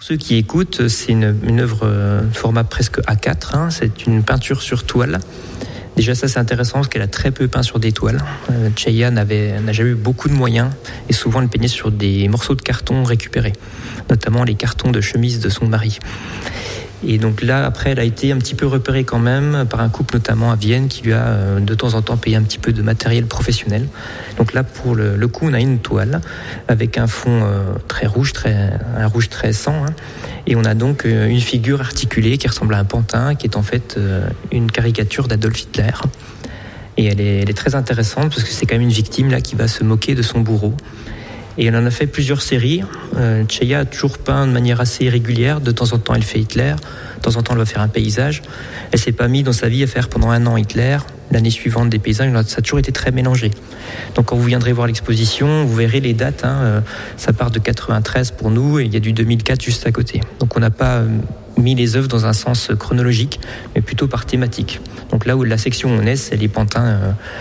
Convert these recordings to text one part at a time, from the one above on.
ceux qui écoutent, c'est une œuvre format presque A4, hein, c'est une peinture sur toile. Déjà ça c'est intéressant parce qu'elle a très peu peint sur des toiles. Tcheya n'a jamais eu beaucoup de moyens et souvent elle peignait sur des morceaux de carton récupérés, notamment les cartons de chemise de son mari. Et donc là, après, elle a été un petit peu repérée quand même par un couple, notamment à Vienne, qui lui a de temps en temps payé un petit peu de matériel professionnel. Donc là, pour le coup, on a une toile avec un fond très rouge, un rouge très sang. Hein, et on a donc une figure articulée qui ressemble à un pantin, qui est en fait une caricature d'Adolf Hitler. Et elle est très intéressante parce que c'est quand même une victime là qui va se moquer de son bourreau. Et elle en a fait plusieurs séries. Tcheya a toujours peint de manière assez irrégulière. De temps en temps, elle fait Hitler. De temps en temps, elle va faire un paysage. Elle s'est pas mise dans sa vie à faire pendant 1 an Hitler. L'année suivante, des paysages. Ça a toujours été très mélangé. Donc, quand vous viendrez voir l'exposition, vous verrez les dates. Hein. Ça part de 93 pour nous et il y a du 2004 juste à côté. Donc, on n'a pas mis les œuvres dans un sens chronologique, mais plutôt par thématique. Donc là où la section on est, c'est les pantins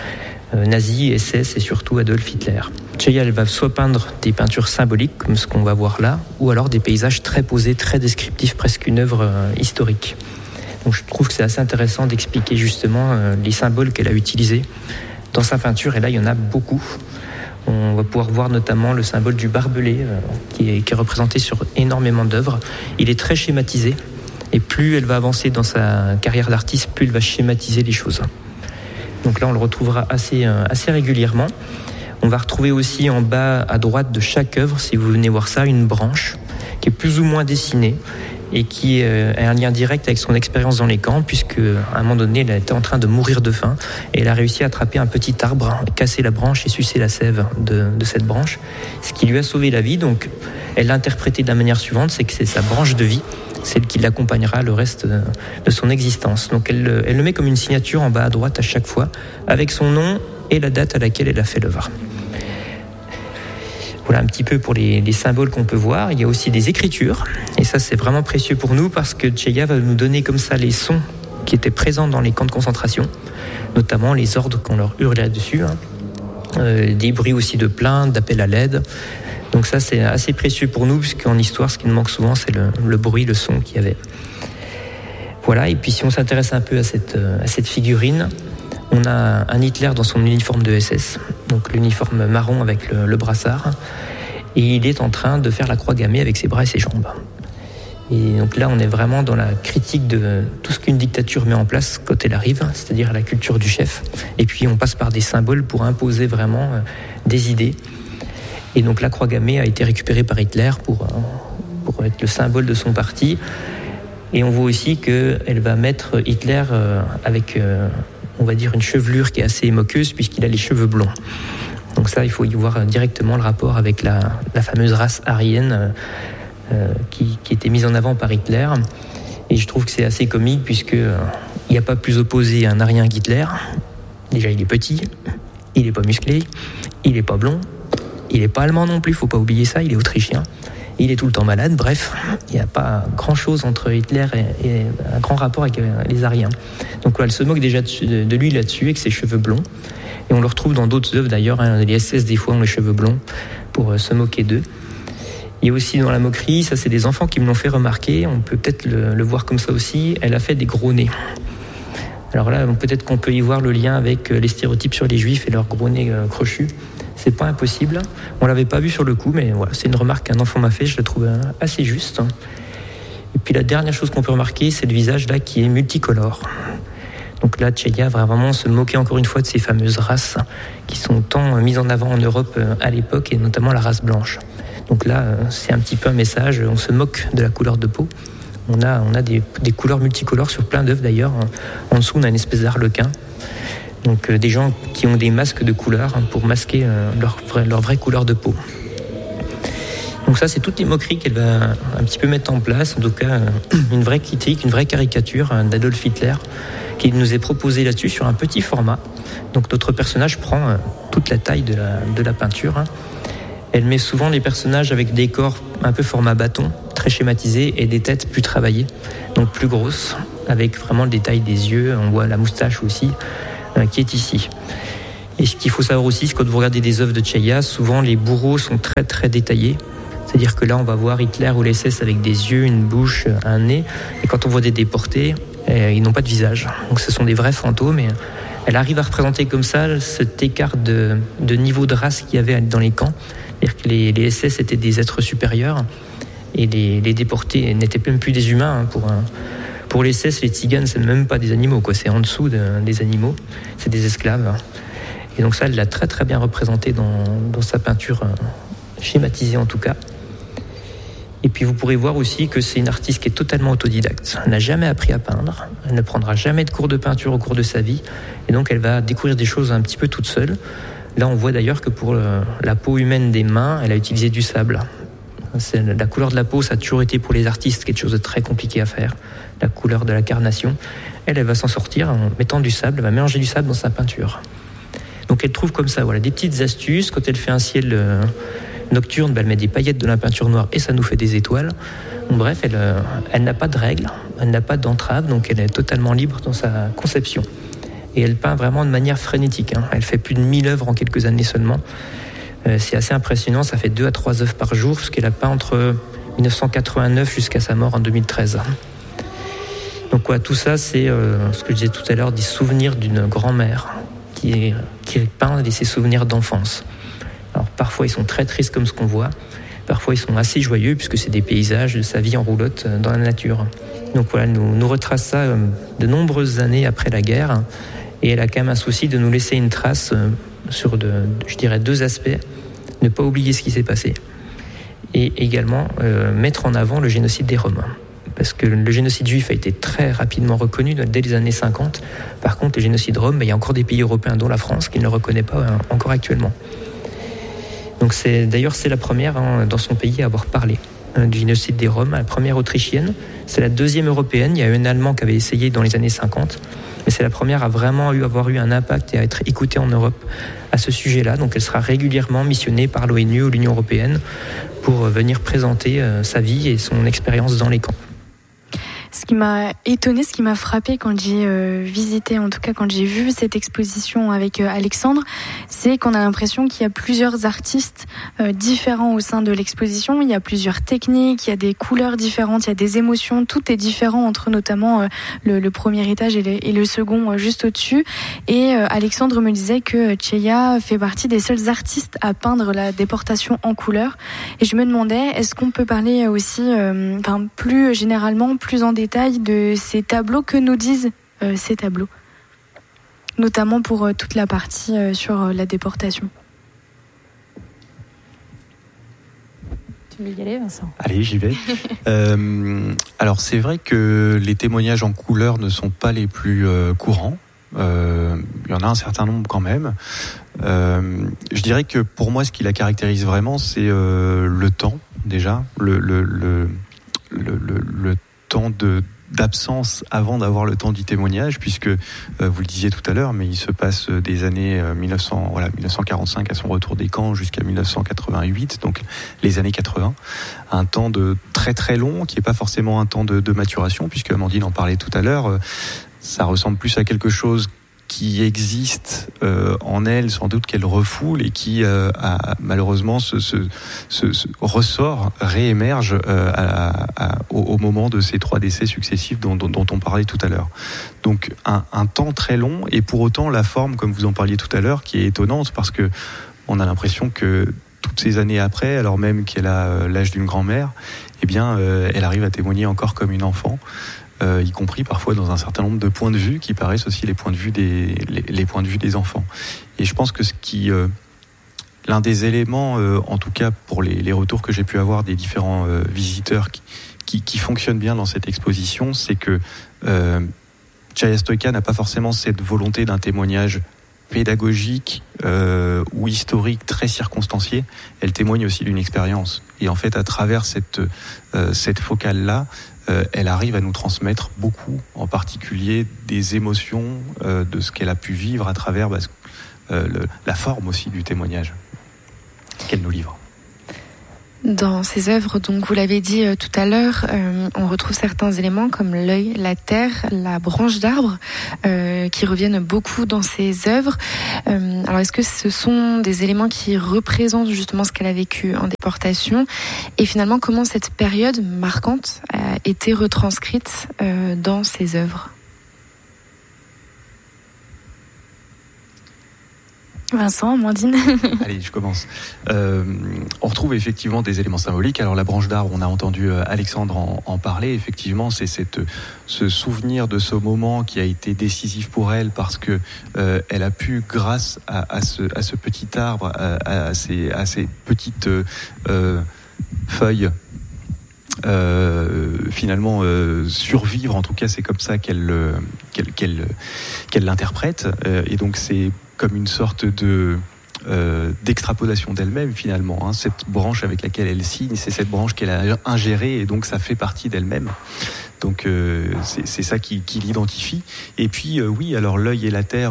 nazis, SS et surtout Adolf Hitler. Tcheya, elle va soit peindre des peintures symboliques, comme ce qu'on va voir là, ou alors des paysages très posés, très descriptifs, presque une œuvre historique. Donc je trouve que c'est assez intéressant d'expliquer justement les symboles qu'elle a utilisés dans sa peinture, et là il y en a beaucoup. On va pouvoir voir notamment le symbole du barbelé, qui est représenté sur énormément d'œuvres. Il est très schématisé, et plus elle va avancer dans sa carrière d'artiste, plus elle va schématiser les choses. Donc là, on le retrouvera assez régulièrement. On va retrouver aussi en bas à droite de chaque œuvre, si vous venez voir ça, une branche qui est plus ou moins dessinée et qui a un lien direct avec son expérience dans les camps, puisque à un moment donné, elle était en train de mourir de faim et elle a réussi à attraper un petit arbre, casser la branche et sucer la sève de cette branche, ce qui lui a sauvé la vie. Donc, elle l'a interprété de la manière suivante, c'est que c'est sa branche de vie, celle qui l'accompagnera le reste de son existence. Donc, elle le met comme une signature en bas à droite à chaque fois, avec son nom et la date à laquelle elle a fait l'œuvre. Voilà un petit peu pour les symboles qu'on peut voir. Il y a aussi des écritures, et ça c'est vraiment précieux pour nous parce que Tcheya va nous donner comme ça les sons qui étaient présents dans les camps de concentration, notamment les ordres qu'on leur hurlait dessus, des bruits aussi de plaintes, d'appels à l'aide. Donc ça c'est assez précieux pour nous, puisqu'en histoire ce qui nous manque souvent c'est le bruit, le son qu'il y avait. Voilà, et puis si on s'intéresse un peu à cette figurine, on a un Hitler dans son uniforme de SS, donc l'uniforme marron avec le brassard, et il est en train de faire la croix gammée avec ses bras et ses jambes. Et donc là, on est vraiment dans la critique de tout ce qu'une dictature met en place quand elle arrive, c'est-à-dire la culture du chef. Et puis on passe par des symboles pour imposer vraiment des idées. Et donc la croix gammée a été récupérée par Hitler pour être le symbole de son parti. Et on voit aussi qu'elle va mettre Hitler avec... on va dire une chevelure qui est assez moqueuse puisqu'il a les cheveux blonds. Donc ça, il faut y voir directement le rapport avec la fameuse race aryenne qui était mise en avant par Hitler. Et je trouve que c'est assez comique puisqu'il n'y a pas plus opposé à un aryen qu'Hitler. Déjà, il est petit, il n'est pas musclé, il n'est pas blond, il n'est pas allemand non plus, il ne faut pas oublier ça, il est autrichien. Il est tout le temps malade, bref, il n'y a pas grand-chose entre Hitler et un grand rapport avec les Aryens. Donc voilà, elle se moque déjà de lui là-dessus, avec ses cheveux blonds. Et on le retrouve dans d'autres œuvres d'ailleurs, hein, les SS des fois ont les cheveux blonds pour se moquer d'eux. Il y a aussi dans la moquerie, ça c'est des enfants qui me l'ont fait remarquer, on peut peut-être le voir comme ça aussi, elle a fait des gros nez. Alors là, peut-être qu'on peut y voir le lien avec les stéréotypes sur les juifs et leurs gros nez crochus. C'est pas impossible. On l'avait pas vu sur le coup, mais voilà, c'est une remarque qu'un enfant m'a fait, je la trouve assez juste. Et puis la dernière chose qu'on peut remarquer, c'est le visage là qui est multicolore. Donc là, Tcheya va vraiment se moquer encore une fois de ces fameuses races qui sont tant mises en avant en Europe à l'époque, et notamment la race blanche. Donc là, c'est un petit peu un message, on se moque de la couleur de peau. On a des couleurs multicolores sur plein d'œuvres d'ailleurs. En dessous, on a une espèce d'arlequin. Donc des gens qui ont des masques de couleurs pour masquer leur vraie couleur de peau. Donc ça, c'est toutes les moqueries qu'elle va un petit peu mettre en place. En tout cas, une vraie critique, une vraie caricature d'Adolf Hitler qui nous est proposée là-dessus sur un petit format. Donc notre personnage prend toute la taille de la peinture. Elle met souvent les personnages avec des corps un peu format bâton, très schématisés, et des têtes plus travaillées, donc plus grosses, avec vraiment le détail des yeux. On voit la moustache aussi, qui est ici. Et ce qu'il faut savoir aussi, c'est que quand vous regardez des œuvres de Tcheya, souvent les bourreaux sont très très détaillés, C'est-à-dire que là, on va voir Hitler ou les SS avec des yeux, une bouche, un nez. Et quand on voit des déportés, ils n'ont pas de visage. Donc ce sont des vrais fantômes. Et elle arrive à représenter comme ça cet écart de niveau de race qu'il y avait dans les camps. C'est-à-dire que les SS étaient des êtres supérieurs et les déportés n'étaient même plus des humains. Pour les SS, les tziganes, c'est même pas des animaux, quoi. C'est en dessous des animaux. C'est des esclaves. Et donc ça, elle l'a très très bien représenté dans sa peinture, schématisée en tout cas. Et puis vous pourrez voir aussi que c'est une artiste qui est totalement autodidacte. Elle n'a jamais appris à peindre, elle ne prendra jamais de cours de peinture au cours de sa vie, et donc elle va découvrir des choses un petit peu toute seule. Là, on voit d'ailleurs que pour la peau humaine des mains, elle a utilisé du sable. La couleur de la peau, ça a toujours été pour les artistes quelque chose de très compliqué à faire. La couleur de la carnation. Elle va s'en sortir en mettant du sable, elle va mélanger du sable dans sa peinture. Donc elle trouve comme ça, voilà, des petites astuces. Quand elle fait un ciel nocturne, elle met des paillettes de la peinture noire et ça nous fait des étoiles. Donc, bref, elle n'a pas de règles, elle n'a pas d'entrave, donc elle est totalement libre dans sa conception. Et elle peint vraiment de manière frénétique. Elle fait plus de 1000 œuvres en quelques années seulement. C'est assez impressionnant, ça fait 2 à 3 œuvres par jour, parce qu'elle a peint entre 1989 jusqu'à sa mort en 2013. Donc voilà, tout ça, c'est ce que je disais tout à l'heure, des souvenirs d'une grand-mère qui peint ses souvenirs d'enfance. Alors parfois ils sont très tristes comme ce qu'on voit, parfois ils sont assez joyeux puisque c'est des paysages de sa vie en roulotte dans la nature. Donc voilà, nous retrace ça de nombreuses années après la guerre, et elle a quand même un souci de nous laisser une trace sur je dirais 2 aspects: ne pas oublier ce qui s'est passé et également mettre en avant le génocide des Roms. Parce que le génocide juif a été très rapidement reconnu dès les années 50. Par contre, le génocide rome, il y a encore des pays européens, dont la France, qui ne le reconnaît pas encore actuellement. Donc c'est la première dans son pays à avoir parlé du génocide des Roms, la première autrichienne. C'est la 2e européenne. Il y a eu un Allemand qui avait essayé dans les années 50. Mais c'est la première à vraiment avoir eu un impact et à être écoutée en Europe à ce sujet-là. Donc elle sera régulièrement missionnée par l'ONU ou l'Union européenne pour venir présenter sa vie et son expérience dans les camps. Ce qui m'a étonnée, ce qui m'a frappée quand j'ai visité, en tout cas quand j'ai vu cette exposition avec Alexandre, c'est qu'on a l'impression qu'il y a plusieurs artistes différents au sein de l'exposition. Il y a plusieurs techniques, il y a des couleurs différentes, il y a des émotions, tout est différent entre notamment le premier étage et le second juste au-dessus. Et Alexandre me disait que Tcheya fait partie des seuls artistes à peindre la déportation en couleur. Et je me demandais, est-ce qu'on peut parler aussi, plus généralement, plus en détail de ces tableaux, que nous disent ces tableaux, notamment pour toute la partie sur la déportation. Tu veux y aller, Vincent ? Allez, j'y vais. Alors c'est vrai que les témoignages en couleur ne sont pas les plus courants. Il y en a un certain nombre quand même. Je dirais que pour moi, ce qui la caractérise vraiment, c'est le temps déjà, le temps d'absence avant d'avoir le temps du témoignage, puisque vous le disiez tout à l'heure, mais il se passe des années 1945 à son retour des camps jusqu'à 1988, donc les années 80, un temps de très très long qui n'est pas forcément un temps de maturation, puisque Amandine en parlait tout à l'heure. Ça ressemble plus à quelque chose qui existe en elle, sans doute qu'elle refoule, et qui malheureusement ressort, réémerge au moment de ces 3 décès successifs dont on parlait tout à l'heure. Donc un temps très long, et pour autant la forme, comme vous en parliez tout à l'heure, qui est étonnante, parce que on a l'impression que toutes ces années après, alors même qu'elle a l'âge d'une grand-mère, eh bien elle arrive à témoigner encore comme une enfant. Y compris parfois dans un certain nombre de points de vue qui paraissent aussi les points de vue des enfants. Et je pense que l'un des éléments, en tout cas pour les retours que j'ai pu avoir des différents visiteurs qui fonctionnent bien dans cette exposition, c'est que Tcheya Stojka n'a pas forcément cette volonté d'un témoignage pédagogique ou historique très circonstancié. Elle témoigne aussi d'une expérience. Et en fait, à travers cette focale-là, elle arrive à nous transmettre beaucoup, en particulier des émotions de ce qu'elle a pu vivre à travers la forme aussi du témoignage qu'elle nous livre. Dans ces œuvres, donc vous l'avez dit tout à l'heure, on retrouve certains éléments comme l'œil, la terre, la branche d'arbre, qui reviennent beaucoup dans ces œuvres. Alors est-ce que ce sont des éléments qui représentent justement ce qu'elle a vécu en déportation, et finalement comment cette période marquante a été retranscrite dans ces œuvres? Vincent, Amandine. Allez, je commence. On retrouve effectivement des éléments symboliques. Alors la branche d'arbre, on a entendu Alexandre en parler. Effectivement, c'est ce souvenir de ce moment qui a été décisif pour elle, parce que elle a pu, grâce à ce petit arbre, à ces petites feuilles, finalement survivre. En tout cas, c'est comme ça qu'elle l'interprète. Et donc c'est comme une sorte d'extrapolation d'elle-même finalement. Cette branche avec laquelle elle signe, c'est cette branche qu'elle a ingérée, et donc ça fait partie d'elle-même. Donc c'est ça qui l'identifie. Et puis oui, alors l'œil et la terre,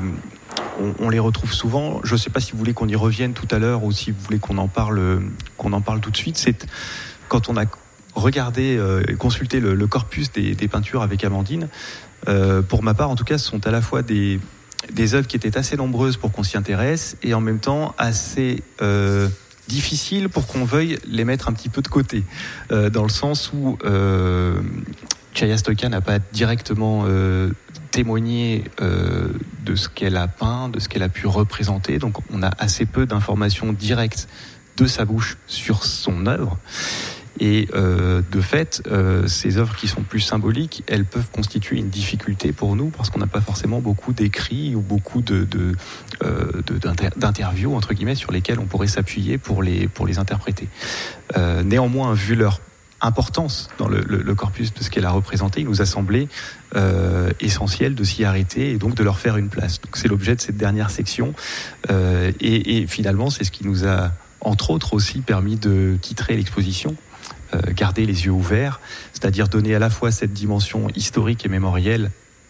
on les retrouve souvent. Je ne sais pas si vous voulez qu'on y revienne tout à l'heure, ou si vous voulez qu'on en parle tout de suite. C'est quand on a regardé et consulté le corpus des peintures avec Amandine. Pour ma part, en tout cas, ce sont à la fois des œuvres qui étaient assez nombreuses pour qu'on s'y intéresse, et en même temps assez difficiles pour qu'on veuille les mettre un petit peu de côté, dans le sens où Chaya Stojka n'a pas directement témoigné de ce qu'elle a peint, de ce qu'elle a pu représenter, donc on a assez peu d'informations directes de sa bouche sur son œuvre. Et de fait, ces œuvres qui sont plus symboliques, elles peuvent constituer une difficulté pour nous, parce qu'on n'a pas forcément beaucoup d'écrits ou beaucoup d'interviews entre guillemets sur lesquels on pourrait s'appuyer pour les interpréter. Néanmoins, vu leur importance dans le corpus de ce qu'elle a représenté, il nous a semblé essentiel de s'y arrêter et donc de leur faire une place. Donc c'est l'objet de cette dernière section, et finalement c'est ce qui nous a entre autres aussi permis de titrer l'exposition Garder les yeux ouverts, c'est-à-dire donner à la fois cette dimension historique et mémorielle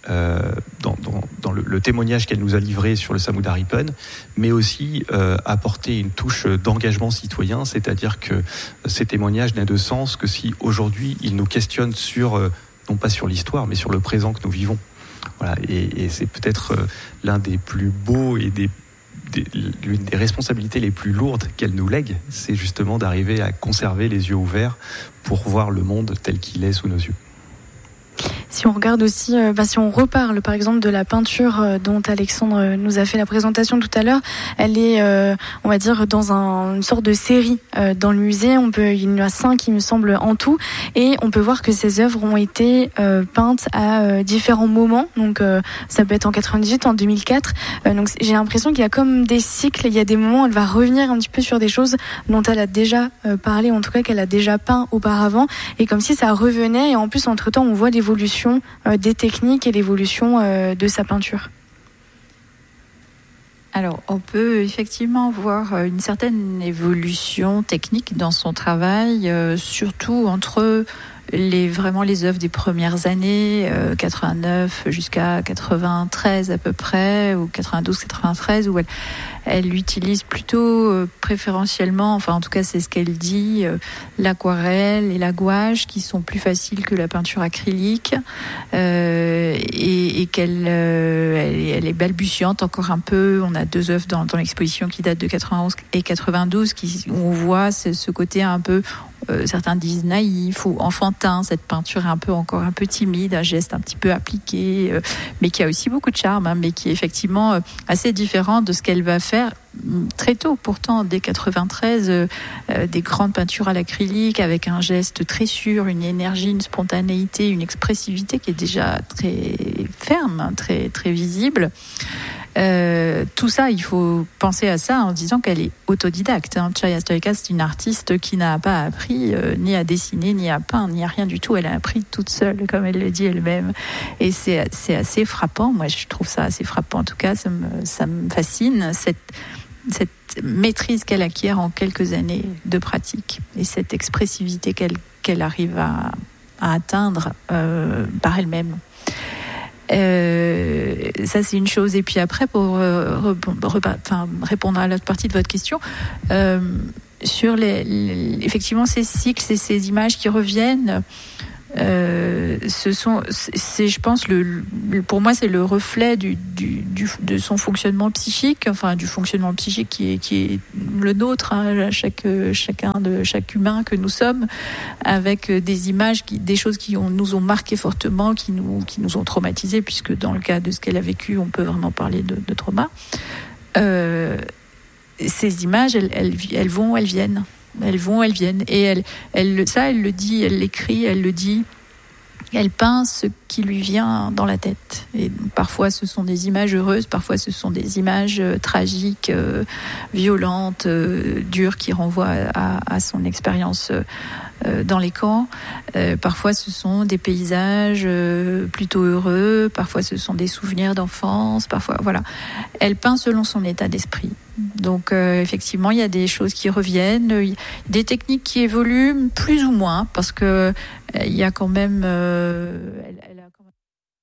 dans le témoignage qu'elle nous a livré sur le Samudaripen, mais aussi apporter une touche d'engagement citoyen, c'est-à-dire que ces témoignages n'ont de sens que si aujourd'hui ils nous questionnent sur, non pas sur l'histoire, mais sur le présent que nous vivons. Voilà, et c'est peut-être l'un des plus beaux et l'une des responsabilités les plus lourdes qu'elle nous lègue, c'est justement d'arriver à conserver les yeux ouverts pour voir le monde tel qu'il est sous nos yeux. Si on regarde aussi, si on reparle par exemple de la peinture dont Alexandre nous a fait la présentation tout à l'heure, elle est, on va dire, dans une sorte de série dans le musée. Il y en a 5, il me semble, en tout, et on peut voir que ces œuvres ont été peintes à différents moments. Donc ça peut être en 98, en 2004. Donc j'ai l'impression qu'il y a comme des cycles. Il y a des moments où elle va revenir un petit peu sur des choses dont elle a déjà parlé, en tout cas qu'elle a déjà peint auparavant, et comme si ça revenait. Et en plus, entre-temps, on voit l'évolution des techniques et l'évolution de sa peinture. Alors, on peut effectivement voir une certaine évolution technique dans son travail, surtout entre vraiment les œuvres des premières années, 89 jusqu'à 93 à peu près, ou 92-93, où elle utilise plutôt préférentiellement, enfin en tout cas c'est ce qu'elle dit, l'aquarelle et la gouache, qui sont plus faciles que la peinture acrylique, et qu'elle elle est balbutiante encore un peu. On a 2 œuvres dans l'exposition qui datent de 91 et 92 où on voit ce côté un peu, certains disent naïf ou enfantin, cette peinture encore un peu timide, un geste un petit peu appliqué, mais qui a aussi beaucoup de charme, mais qui est effectivement assez différent de ce qu'elle va faire très tôt, pourtant dès 93, des grandes peintures à l'acrylique avec un geste très sûr, une énergie, une spontanéité, une expressivité qui est déjà très ferme, très, très visible. Tout ça, il faut penser à ça en disant qu'elle est autodidacte. Chaya Stojka, c'est une artiste qui n'a pas appris ni à dessiner, ni à peindre, ni à rien du tout. Elle a appris toute seule, comme elle le dit elle-même. Et c'est assez frappant. Moi, je trouve ça assez frappant. En tout cas, ça me fascine, cette maîtrise qu'elle acquiert en quelques années de pratique, et cette expressivité qu'elle arrive à atteindre par elle-même. Ça c'est une chose. Et puis après, pour répondre à l'autre partie de votre question, sur effectivement ces cycles et ces images qui reviennent, je pense, pour moi, c'est le reflet de son fonctionnement psychique, enfin du fonctionnement psychique qui est le nôtre, hein, chaque humain que nous sommes, avec des images, des choses qui nous ont marqué fortement, qui nous ont traumatisés, puisque dans le cas de ce qu'elle a vécu, on peut vraiment parler de trauma. Ces images, elles vont, elles viennent. Elles vont, elles viennent. Et elle le dit, elle l'écrit, elle le dit. Elle peint ce qui lui vient dans la tête. Et parfois, ce sont des images heureuses, parfois, ce sont des images tragiques, violentes, dures, qui renvoient à son expérience dans les camps. Parfois, ce sont des paysages plutôt heureux, parfois, ce sont des souvenirs d'enfance, parfois, voilà. Elle peint selon son état d'esprit. Donc effectivement, il y a des choses qui reviennent, des techniques qui évoluent plus ou moins, parce que il y a quand même, elle a quand même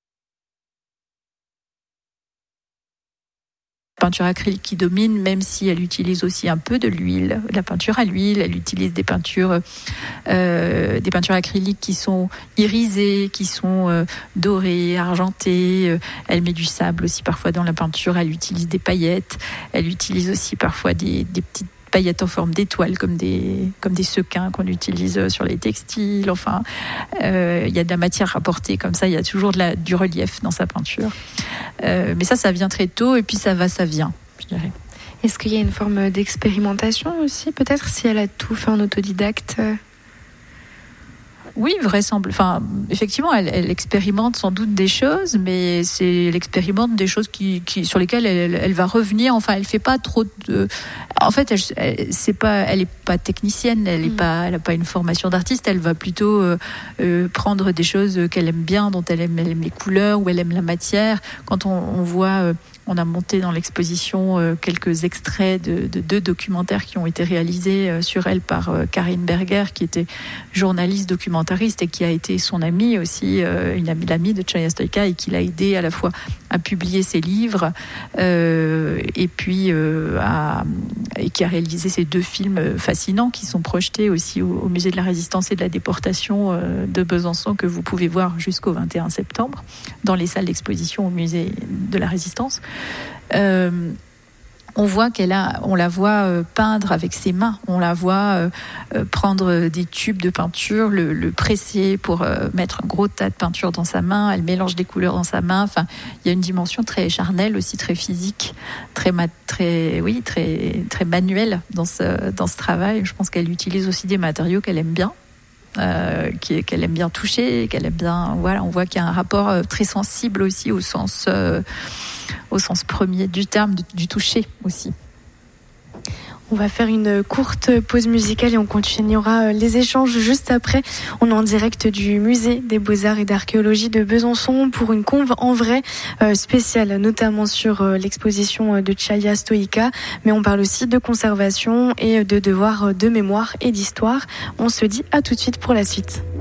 peinture acrylique qui domine, même si elle utilise aussi un peu de l'huile, la peinture à l'huile. Elle utilise des peintures acryliques qui sont irisées, qui sont dorées, argentées. Elle met du sable aussi parfois dans la peinture. Elle utilise des paillettes. Elle utilise aussi parfois des petites paillettes en forme d'étoiles, comme des sequins qu'on utilise sur les textiles. Enfin, il y a de la matière apportée comme ça. Il y a toujours du relief dans sa peinture. Mais ça vient très tôt, et puis ça vient, je dirais. Est-ce qu'il y a une forme d'expérimentation aussi, peut-être, si elle a tout fait en autodidacte? Oui, vraisemblablement. Enfin, effectivement, elle expérimente sans doute des choses, mais elle expérimente des choses sur lesquelles elle va revenir. Enfin, elle fait pas trop de. En fait, elle est pas technicienne. Elle n'a pas une formation d'artiste. Elle va plutôt prendre des choses qu'elle aime bien, dont elle aime les couleurs, ou elle aime la matière. Quand on voit. On a monté dans l'exposition quelques extraits de 2 documentaires qui ont été réalisés sur elle par Karine Berger, qui était journaliste documentariste et qui a été son amie aussi, l'amie de Chaya Stoïka, et qui l'a aidé à la fois à publier ses livres et puis et qui a réalisé ces 2 films fascinants qui sont projetés aussi au Musée de la Résistance et de la Déportation de Besançon, que vous pouvez voir jusqu'au 21 septembre dans les salles d'exposition au Musée de la Résistance. On voit on la voit peindre avec ses mains, on la voit prendre des tubes de peinture, le presser pour mettre un gros tas de peinture dans sa main. Elle mélange des couleurs dans sa main. Enfin, il y a une dimension très charnelle aussi, très physique, très manuelle dans ce travail. Je pense qu'elle utilise aussi des matériaux qu'elle aime bien. Qu'elle aime bien toucher, qu'elle aime bien. Voilà, on voit qu'il y a un rapport très sensible aussi au sens premier du terme, du toucher aussi. On va faire une courte pause musicale et on continuera les échanges juste après. On est en direct du musée des Beaux-Arts et d'Archéologie de Besançon pour une conve en vrai spéciale, notamment sur l'exposition de Chaya Stoïka. Mais on parle aussi de conservation et de devoirs de mémoire et d'histoire. On se dit à tout de suite pour la suite.